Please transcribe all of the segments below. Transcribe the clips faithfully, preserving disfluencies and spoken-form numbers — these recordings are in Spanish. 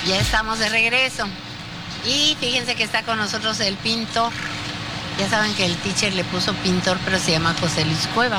Ya estamos de regreso. Y fíjense que está con nosotros el pintor. Ya saben que el teacher le puso pintor, pero se llama José Luis Cueva.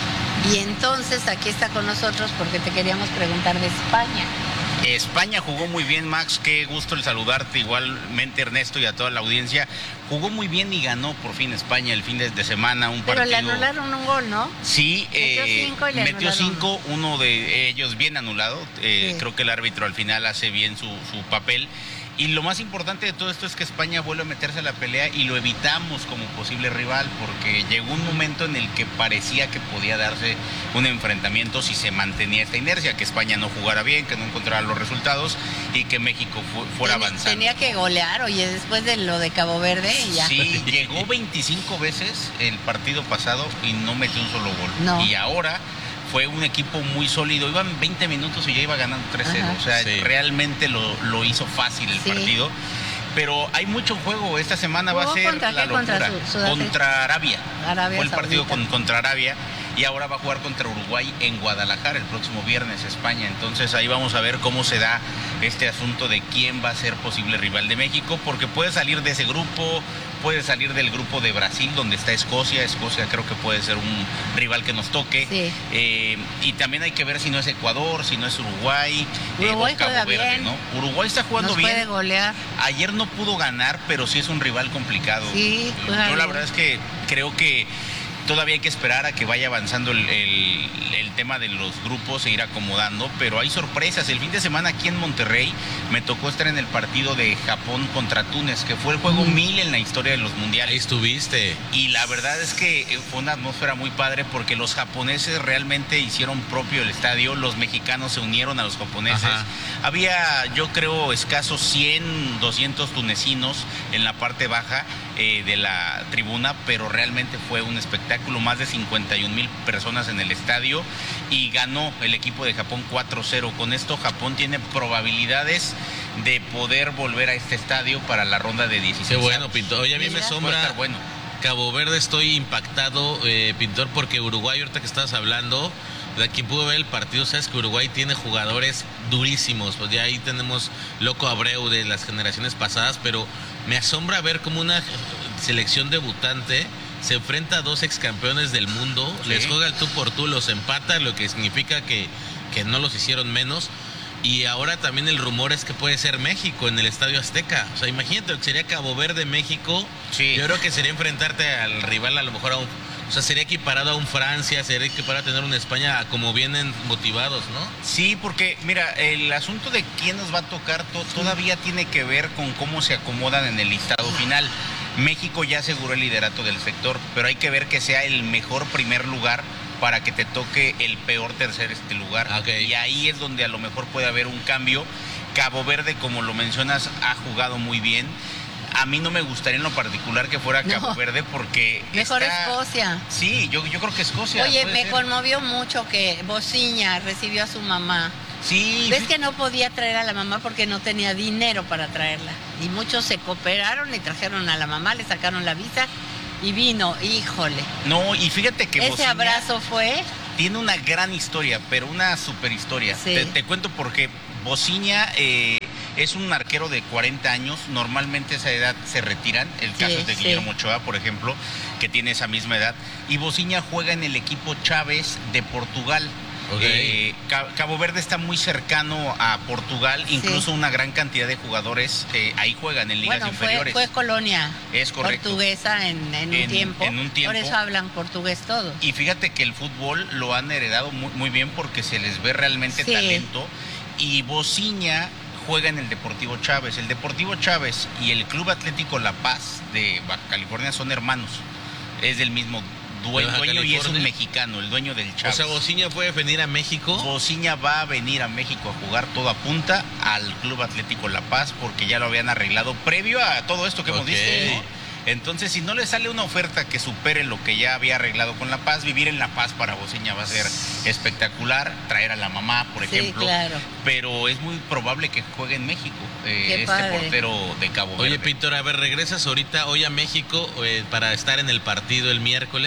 Y entonces aquí está con nosotros porque te queríamos preguntar de España. España jugó muy bien, Max, qué gusto el saludarte, igualmente Ernesto y a toda la audiencia. Jugó muy bien y ganó por fin España el fin de, de semana, un Pero partido... le anularon un gol, ¿no? Sí, metió eh, cinco, y le metió cinco, uno. uno de ellos bien anulado. Eh, sí. Creo que el árbitro al final hace bien su, su papel. Y lo más importante de todo esto es que España vuelve a meterse a la pelea y lo evitamos como posible rival, porque llegó un momento en el que parecía que podía darse un enfrentamiento si se mantenía esta inercia, que España no jugara bien, que no encontrara los resultados y que México fu fuera Ten, avanzando. Tenía que golear, oye, después de lo de Cabo Verde y ya. Sí, llegó veinticinco veces el partido pasado y no metió un solo gol. No. Y ahora fue un equipo muy sólido, iban veinte minutos y ya iba ganando tres cero, o sea, sí. realmente lo, lo hizo fácil el sí. partido, pero hay mucho juego, esta semana va a ser contra la qué? locura, contra, su, contra Arabia, Arabia fue el partido con, Saudita. contra Arabia, y ahora va a jugar contra Uruguay en Guadalajara el próximo viernes, España, entonces ahí vamos a ver cómo se da este asunto de quién va a ser posible rival de México, porque puede salir de ese grupo, puede salir del grupo de Brasil, donde está Escocia. Escocia creo que puede ser un rival que nos toque. Sí. Eh, y también hay que ver si no es Ecuador, si no es Uruguay, Uruguay eh, o Cabo juega Verde, bien. ¿no? Uruguay está jugando nos bien. Puede golear. Ayer no pudo ganar, pero sí es un rival complicado. Sí, Yo bien. la verdad es que creo que todavía hay que esperar a que vaya avanzando el, el, el tema de los grupos e ir acomodando, pero hay sorpresas. El fin de semana aquí en Monterrey me tocó estar en el partido de Japón contra Túnez, que fue el juego mm. mil en la historia de los mundiales. Ahí estuviste. Y la verdad es que fue una atmósfera muy padre porque los japoneses realmente hicieron propio el estadio, los mexicanos se unieron a los japoneses. Ajá. Había, yo creo, escasos cien, doscientos tunecinos en la parte baja eh, de la tribuna, pero realmente fue un espectáculo. Más de cincuenta y un mil personas en el estadio y ganó el equipo de Japón cuatro cero. Con esto Japón tiene probabilidades de poder volver a este estadio para la ronda de dieciséis. Qué bueno, Pintor. Oye, a mí me sombra bueno. Cabo Verde, estoy impactado, eh, Pintor, porque Uruguay, ahorita que estabas hablando, de quien pudo ver el partido, sabes que Uruguay tiene jugadores durísimos, pues ya ahí tenemos Loco Abreu de las generaciones pasadas, pero me asombra ver como una selección debutante se enfrenta a dos ex campeones del mundo, sí. les juega el tú por tú, los empata, lo que significa que, que no los hicieron menos. Y ahora también el rumor es que puede ser México en el Estadio Azteca. O sea, imagínate lo que sería Cabo Verde, México. Sí. Yo creo que sería enfrentarte al rival a lo mejor a un... O sea, sería equiparado a un Francia, sería equiparado a tener una España como vienen motivados, ¿no? Sí, porque mira, el asunto de quién nos va a tocar to todavía tiene que ver con cómo se acomodan en el listado final. México ya aseguró el liderato del sector, pero hay que ver que sea el mejor primer lugar para que te toque el peor tercer este lugar. Okay. Y ahí es donde a lo mejor puede haber un cambio. Cabo Verde, como lo mencionas, ha jugado muy bien. A mí no me gustaría en lo particular que fuera Cabo no. Verde porque... Mejor está... Escocia. Sí, yo, yo creo que Escocia. Oye, me ser. conmovió mucho que Bociña recibió a su mamá. Sí. ¿Ves que no podía traer a la mamá porque no tenía dinero para traerla? Y muchos se cooperaron y trajeron a la mamá, le sacaron la visa y vino, híjole. No, y fíjate que ese Bociña abrazo fue... Tiene una gran historia, pero una super historia. Sí. Te, te cuento porque Bociña eh, es un arquero de cuarenta años, normalmente a esa edad se retiran, el caso sí, es de Guillermo sí. Ochoa, por ejemplo, que tiene esa misma edad, y Bociña juega en el equipo Chávez de Portugal. Okay. Eh, Cabo Verde está muy cercano a Portugal, incluso sí. una gran cantidad de jugadores eh, ahí juegan en ligas bueno, inferiores. Fue, fue colonia es correcto. portuguesa en, en, un en, tiempo, en un tiempo. Por eso hablan portugués todos. Y fíjate que el fútbol lo han heredado muy, muy bien porque se les ve realmente sí. talento. Y Bociña juega en el Deportivo Chávez. El Deportivo Chávez y el Club Atlético La Paz de Baja California son hermanos. Es del mismo dueño, dueño y es un mexicano, el dueño del Chávez. O sea, Bociña puede venir a México. Bociña va a venir a México a jugar todo a punta al Club Atlético La Paz porque ya lo habían arreglado previo a todo esto que hemos okay. visto, ¿no? Entonces, si no le sale una oferta que supere lo que ya había arreglado con La Paz, vivir en La Paz para Bociña va a ser espectacular, traer a la mamá, por sí, ejemplo. Claro. Pero es muy probable que juegue en México, eh, este padre. portero de Cabo Verde. Oye, Pintor, a ver, regresas ahorita hoy a México eh, para estar en el partido el miércoles.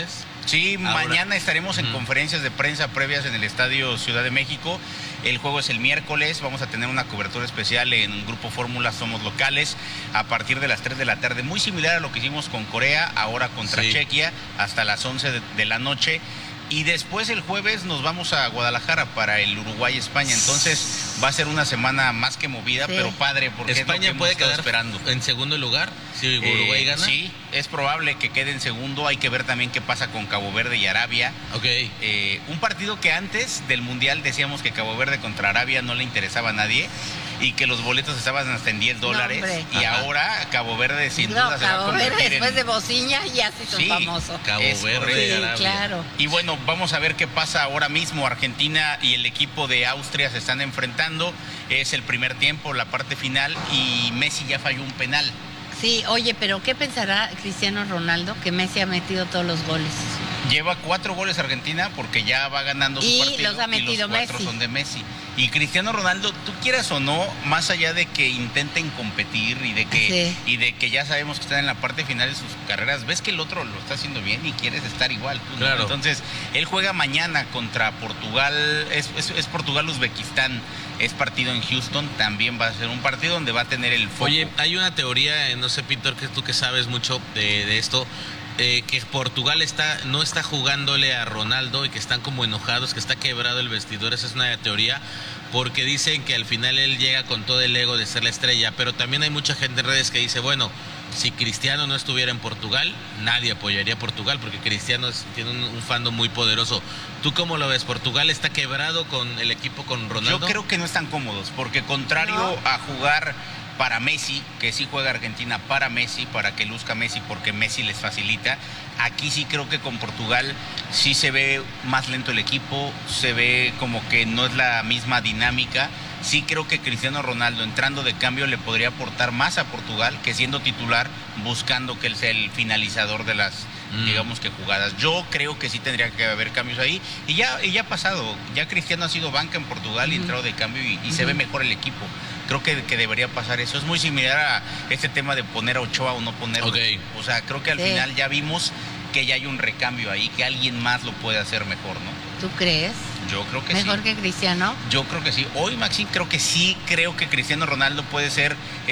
Sí, Ahora, mañana estaremos en uh-huh. conferencias de prensa previas en el Estadio Ciudad de México. El juego es el miércoles, vamos a tener una cobertura especial en Grupo Fórmula Somos Locales a partir de las tres de la tarde, muy similar a lo que hicimos con Corea, ahora contra sí. Chequia, hasta las once de, de la noche. Y después el jueves nos vamos a Guadalajara para el Uruguay-España. Entonces va a ser una semana más que movida, sí. pero padre, porque España es lo que puede hemos quedar esperando. En segundo lugar si Uruguay eh, gana. Sí, es probable que quede en segundo. Hay que ver también qué pasa con Cabo Verde y Arabia. Okay. Eh, un partido que antes del Mundial decíamos que Cabo Verde contra Arabia no le interesaba a nadie y que los boletos estaban hasta en diez dólares. No, y Ajá. ahora Cabo Verde sin no, duda se Cabo va a convertir Verde después en... de Bociña ya se hizo sí, famoso. Cabo Verde sí, y Arabia. Claro. Y bueno, vamos a ver qué pasa ahora mismo. Argentina y el equipo de Austria se están enfrentando. Es el primer tiempo, la parte final, y Messi ya falló un penal. Sí, oye, pero ¿qué pensará Cristiano Ronaldo que Messi ha metido todos los goles? Lleva cuatro goles Argentina porque ya va ganando su y partido los ha metido y los cuatro Messi. son de Messi. Y Cristiano Ronaldo, tú quieras o no, más allá de que intenten competir y de que sí. y de que ya sabemos que están en la parte final de sus carreras, ves que el otro lo está haciendo bien y quieres estar igual. Tú, claro. ¿no? Entonces, él juega mañana contra Portugal, es, es, es Portugal-Uzbekistán. Es partido en Houston, también va a ser un partido donde va a tener el foco. Oye, hay una teoría, no sé, Pintor, que tú que sabes mucho de, de esto, eh, que Portugal está no está jugándole a Ronaldo y que están como enojados, que está quebrado el vestidor. Esa es una teoría, porque dicen que al final él llega con todo el ego de ser la estrella, pero también hay mucha gente en redes que dice, bueno, si Cristiano no estuviera en Portugal, nadie apoyaría a Portugal, porque Cristiano es, tiene un, un fandom muy poderoso. ¿Tú cómo lo ves? ¿Portugal está quebrado con el equipo, con Ronaldo? Yo creo que no están cómodos, porque contrario no. a jugar para Messi, que sí juega Argentina para Messi, para que luzca Messi, porque Messi les facilita, aquí sí creo que con Portugal sí se ve más lento el equipo, se ve como que no es la misma dinámica. Sí creo que Cristiano Ronaldo entrando de cambio le podría aportar más a Portugal que siendo titular, buscando que él sea el finalizador de las, mm. digamos que jugadas. Yo creo que sí tendría que haber cambios ahí. Y ya, y ya ha pasado, ya Cristiano ha sido banca en Portugal mm. y entrado de cambio y, y mm. se ve mejor el equipo. Creo que, que debería pasar eso. Es muy similar a este tema de poner a Ochoa o no ponerlo. Okay. O sea, creo que al sí. final ya vimos que ya hay un recambio ahí, que alguien más lo puede hacer mejor, ¿no? ¿Tú crees? Yo creo que ¿Mejor sí. que Cristiano? Yo creo que sí. Hoy, Maxine, creo que sí, creo que Cristiano Ronaldo puede ser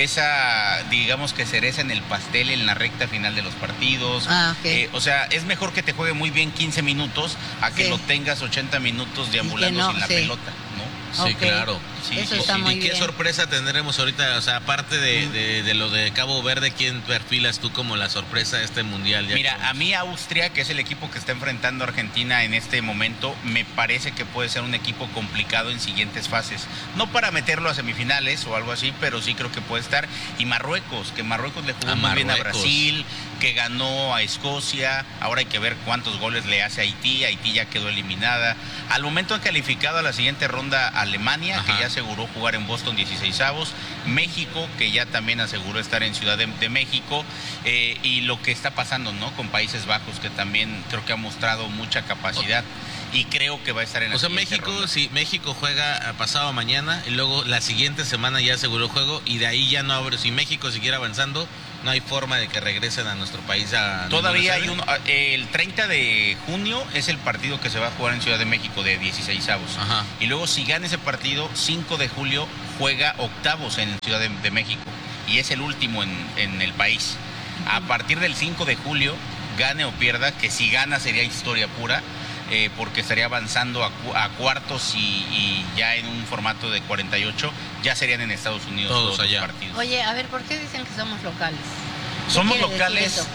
esa, digamos que cereza en el pastel en la recta final de los partidos. Ah, okay. eh, o sea, es mejor que te juegue muy bien quince minutos a que sí. lo tengas ochenta minutos deambulando no, sin la sí. pelota, ¿no? Sí, okay. claro. Sí, Eso sí, está sí. muy ¿Y qué bien. sorpresa tendremos ahorita? O sea, aparte de, de, de lo de Cabo Verde, ¿quién perfilas tú como la sorpresa de este mundial? Ya Mira, a mí Austria, que es el equipo que está enfrentando a Argentina en este momento, me parece que puede ser un equipo complicado en siguientes fases. No para meterlo a semifinales o algo así, pero sí creo que puede estar. Y Marruecos, que Marruecos le jugó a muy Marruecos. bien a Brasil, que ganó a Escocia. Ahora hay que ver cuántos goles le hace a Haití. Haití ya quedó eliminada. Al momento han calificado a la siguiente ronda Alemania, Ajá. que ya aseguró jugar en Boston dieciseisavos. México, que ya también aseguró estar en Ciudad de, de México. Eh, y lo que está pasando, ¿no? Con Países Bajos, que también creo que ha mostrado mucha capacidad. Y creo que va a estar en la O sea, siguiente México, ronda. sí, México juega pasado mañana y luego la siguiente semana ya aseguró juego y de ahí ya no abre. Si México siguiera avanzando, no hay forma de que regresen a nuestro país a... Todavía hay uno, el treinta de junio es el partido que se va a jugar en Ciudad de México de dieciseisavos. Ajá. Y luego si gana ese partido, cinco de julio juega octavos en Ciudad de, de México. Y es el último en, en el país. A partir del cinco de julio, gane o pierda, que si gana sería historia pura, eh, porque estaría avanzando a, cu a cuartos y, y ya en un formato de cuarenta y ocho, ya serían en Estados Unidos todos los allá. partidos. Oye, a ver, ¿por qué dicen que somos locales? Somos locales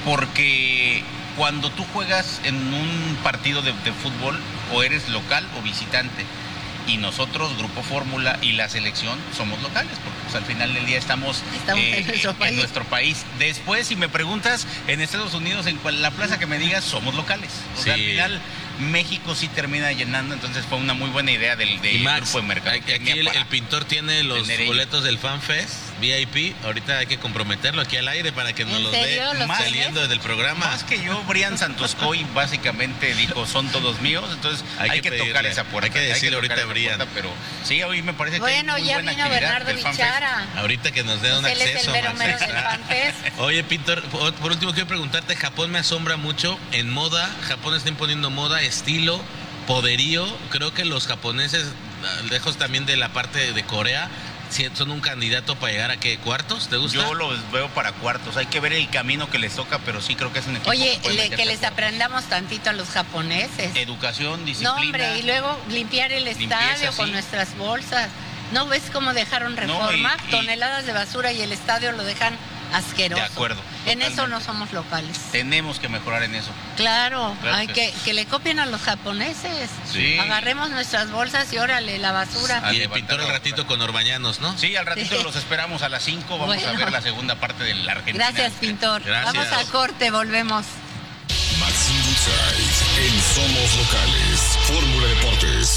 porque cuando tú juegas en un partido de, de fútbol, o eres local o visitante. Y nosotros, Grupo Fórmula y la selección, somos locales, porque pues, al final del día estamos, estamos eh, en, nuestro en nuestro país. Después, si me preguntas, en Estados Unidos, en cual, la plaza que me digas, somos locales. O sí. sea, al final, México sí termina llenando, entonces fue una muy buena idea del, del Max, grupo de mercado. Aquí el, el pintor tiene los boletos del FanFest. V I P, ahorita hay que comprometerlo aquí al aire para que nos ¿En los serio? dé ¿Los saliendo tienes? del programa. Más que yo, Brian Santoscoy básicamente dijo, son todos míos, entonces hay, Hay que, que tocar pedirle, esa puerta. hay que decirle tocar ahorita esa a Brian. puerta, pero sí, hoy me parece que Bueno, hay muy ya buena vino actividad Bernardo del FanFest. Bichara. Ahorita que nos den un Pues él es el acceso. mero Max, mero del extra. FanFest. Oye, Pintor, por, por último quiero preguntarte, Japón me asombra mucho en moda. Japón está imponiendo moda, estilo, poderío. Creo que los japoneses, lejos también de la parte de Corea, son un candidato para llegar a qué, cuartos, ¿te gusta? Yo los veo para cuartos, hay que ver el camino que les toca, pero sí creo que es un equipo Oye, que puede le- meterse que a les cuartos. aprendamos tantito a los japoneses. Educación, disciplina. No, hombre, y luego limpiar el Limpieza, estadio con sí. nuestras bolsas. ¿No ves cómo dejaron No, reforma? y- y- Toneladas de basura y el estadio lo dejan asqueroso. De acuerdo, En eso totalmente. no somos locales. Tenemos que mejorar en eso. Claro, Claro hay que que, que le copien a los japoneses. Sí. Agarremos nuestras bolsas y órale, la basura. Al Y el levantar Pintor el la ratito basura. con Orbañanos, ¿no? Sí, al ratito Sí. los esperamos a las cinco, vamos Bueno. a ver la segunda parte de la Argentina. Gracias, Pintor. Gracias. Vamos a corte, volvemos. Maxim Goodside en Somos Locales. Fórmula Deportes.